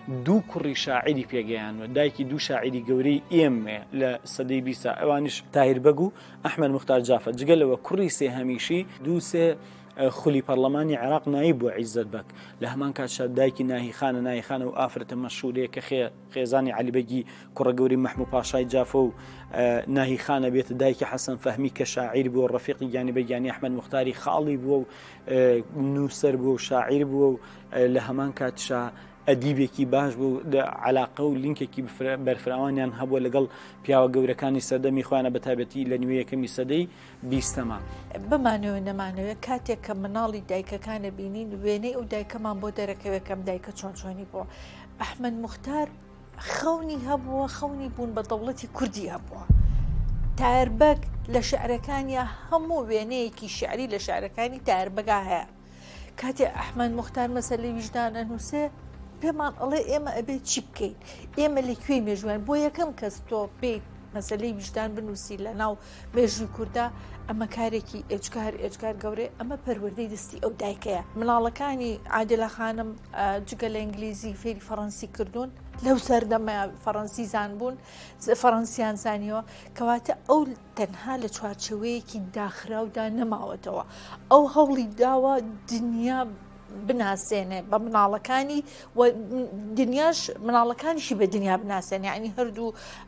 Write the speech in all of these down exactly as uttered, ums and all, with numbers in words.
دوو کوڕی شاعری پێگەیانوە، دایکی دوو شاعری گەورەی ئێمە لە سەدەی بیسا، ئەوانش تاهیربەگ و ئەحمەد مختار جافە. جگەلەوە کوڕی سێ هەمیشی دوو سێ خولی پەرلەمانی عێراق نایب بووە عیزەت بەک. لە هەمان کاتشا دایکی ناهیخانە ناهیخانە و ئافرەتە مەشهورەیە کە خێزانی عەلیبەگی کوڕە گەوری مەحموود پاشای جافە و ناهیخانە بێتە دایکی حەسەن فەهمی کە شاعیر بووە، ڕەفیقی گیانی بەگیانی ئەحمەد مختاری خاڵی بووە و نووسەر بووە و شاعیر بووە و لە هەمان کاتشا ئەدیبێکی باش بوو، علاقە و لینکێکی بەرفراوانیان هەبووە لەگەڵ پیاوە گەورەکانی سەردەمی خۆیانە بەتایبەتی لە نیوەی یەکەمی سەدەی بیستەما. بمانەوە نەمانەوە کاتێک کە مناڵی دایکەکانە بینین وێنەی ئەو دایکەمان بۆ دەرەکەوێکم دایکە چۆن چۆنی بووە. ئەحمەد مختار خەونی هەبووە، خەونی بوون بە دەوڵەتی کوردی هەبووە. تایربەگ لە شعرەکانی هەموو وێنەیەکی شعری لە شعرەکانی تایربەگا هەیە. کاتێ ئەحمەد مختار مەسەلەی ویژدانە نووسێ پێمان ئەڵێ ئێمە ئەبێت چی بکەین، ئێمە لەکوێ مێژوان بۆ یەکەم کەس تۆ پێیت مەسەلەی ویژدان بنووسی لە ناو مێژووی کووردا، ئەمە کارێکی ئێجگار ئێجگار گەورەی، ئەمە پەروەردەی دەستی ئەو دایکەیە. مناڵەکانی عادلە خانم جگە لە ئینگلیزی فێری فەڕەنسی کردوون، لەو سەردەمە فەڕەنسی زانبوون، فەڕەنسیان زانیەوە، کەواتە ئەو تەنها لە چوارچەوەیەکی داخراودا نەماوەتەوە، ئەو هەوڵی داوە دنیا بناسێنێ بە مناڵەکانی و دنیاش مناڵەکانیشی بە دنیا بناسێنێ، یعنی هەردوو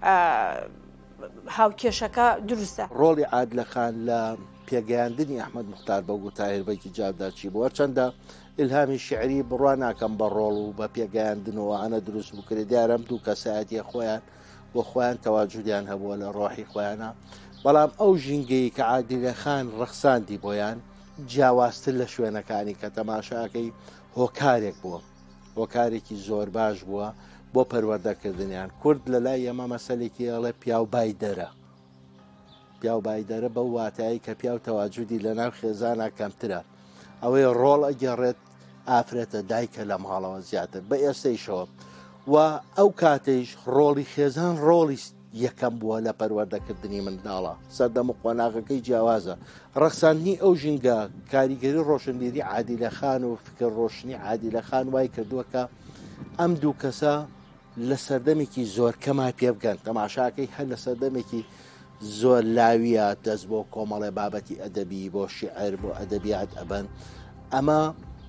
هاوکێشەکە دروستە. ڕۆڵی عادلەخان لە پێگەیاندنی ئەحمەد مختار بەگ و تاهیربەگی جاودارچی بووە، چەندە ئیلهامی شعری بڕوان ناکەم بە ڕۆڵ و بە پێگەیاندنەوە ئەنە دروست بکرێ، دیارەم دوو کەسایەتیە خۆیان بۆ خۆیان تەواجودیان هەبووە لە ڕۆحی خۆیانە، بەڵام ئەو ژینگەی کە عادلەخان ڕەخساندی بۆیان جیاوازتر لە شوێنەکانی کە تەماشاکەی هۆکارێک بووە، هۆکارێکی زۆر باش بووە بۆ پەروەردەکردنیان. کورد لە لای ئێمە مەسەلێکی ئەڵێ پیاوبای دەرە، پیاوبای دەرە بە واتایی کە پیاو تەواجودی لە ناو خێزانە کەمترە، ئەوەی ڕۆڵ ئەگەڕێت ئافرەتە دایکە لە ماڵەوە زیاتر بە ئێستەیشەوە، و ئەو کاتەیش ڕۆڵی خێزان ڕۆڵی یەکەم بووە لە پەروەردەکردنی منداڵە. سەردەم و قۆناغەکەی جیاوازە. ڕەخساندنی ئەو ژینگە کاریگەری ڕۆشنبیری عادلەخان و فکر ڕۆشنی عادلەخان وای کردووە کە ئەم دوو کەسە لە سەردەمێکی زۆر کەما پێ بگەن، تەماشاکەی هەر لە سەردەمێکی زۆر لاویە دەست بۆ کۆمەڵێ بابەتی ئەدەبی بۆ شیعر بۆ ئەدەبیات ئەبەن، ئەمە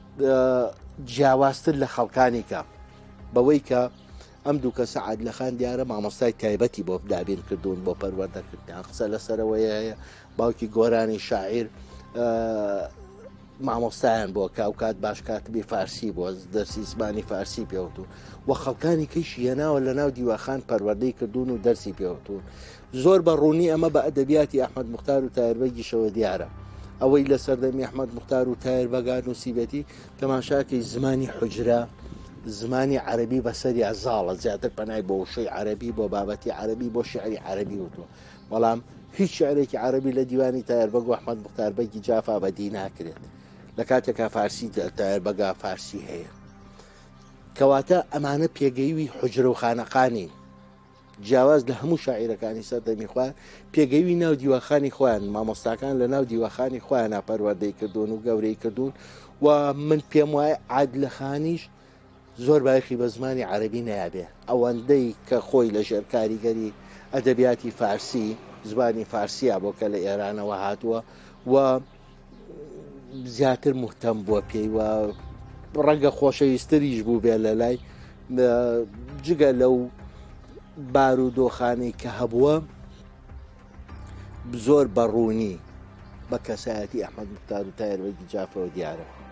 جیاوازتر لە خەڵکانی کە بەوەی کە ئەم دوو کەسە عادلەخان دیارە مامۆستای تایبەتی بۆ دابین کردوون بۆ پەروەردەکردیان. قسە لەسەرەوەی هەیە باوکی گۆرانی شاعیر مامۆستایان بۆ کاوکات باش کاتبی فارسی بۆ دەرسی زمانی فارسی پێوتون و خەڵکانی کەیش هێناوە لە ناو دیوەخان پەروەردەی کردوون و دەرسی پێوتون. زۆر بە ڕوونی ئەمە بە ئەدەبیاتی ئەحمەد مختار و تایربەگیشەوە دیارە. ئەوەی لە سەردەمی ئەحمەد مختار و تایربەگان نووسیبەتی تەماشاکەی زمانی حوجرە، زمانی عەربی بەسەری ئەزاڵە، زیاتر پەنای بۆ وشەی عەربی بۆ بابەتی عەربی بۆ شیعری عەربی وتووە، بەڵام هیچ شعرێکی عەربی لە دیوانی تایربەگ و ئەحمەد مختار بەگی جافا بەدی ناکرێت لە کاتێکا فارسی تایربەگا فارسی هەیە. کەواتە ئەمانە پێگەیوی حوجرە و خانەقانی جیاواز لە هەموو شاعیرەکانی سەردەمی خۆیان پێگەیوی ناو دیوەخانی خۆیان، مامۆستاکان لە ناو دیوەخانی خۆیان پەروەردەی کردوون و گەورەی کردوون، و من پێم وایە عادلەخانیش زۆر بایخی بە زمانی عەربی نایابێ، ئەوەندەی کە خۆی لە ژێر کاریگەری ئەدەبیاتی فارسی زبانی فارسیە بۆ کە لە ئێرانەوە هاتووە و زیاتر مهتەم بووە پێی و ڕەنگە خۆشەویستریش بوو بێ لە لای جگە لەو بارودۆخانەی کە هەبووە زۆر بەڕوونی بە کەسایەتی ئەحمەد مختار و تایربەگی جافەوە دیارە.